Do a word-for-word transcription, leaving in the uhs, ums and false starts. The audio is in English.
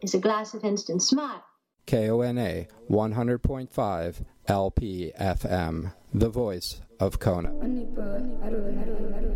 is a glass of instant smile. K O N A one hundred point five L P F M, the voice of Kona.